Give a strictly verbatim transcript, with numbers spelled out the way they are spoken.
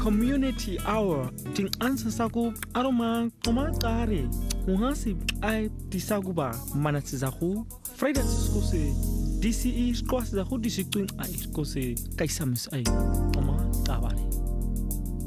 community hour ting ansa saku aroma oma qare uhasi ai disakuba manatsizaku Friday skose D C E skose zaku disicing ai skose kaisamis ai oma qabale